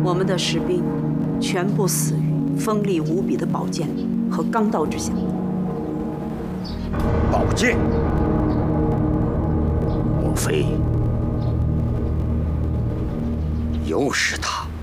我们的士兵全部死于锋利无比的宝剑和钢刀之下。 宝剑？莫非又是他？